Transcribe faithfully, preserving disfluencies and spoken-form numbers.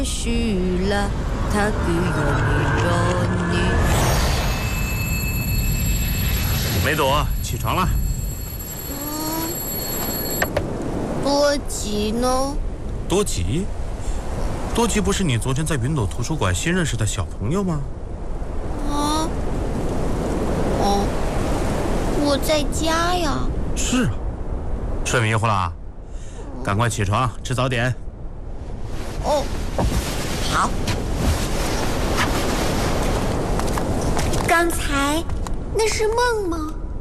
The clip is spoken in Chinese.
虚了，他给有你有你。 梅朵，起床了。 嗯，多吉呢？ 多吉？多吉不是你昨天在云朵图书馆新认识的小朋友吗？ 啊？哦，我在家呀。 是啊，睡迷糊了，赶快起床吃早点。 哦，好。 刚才那是梦吗？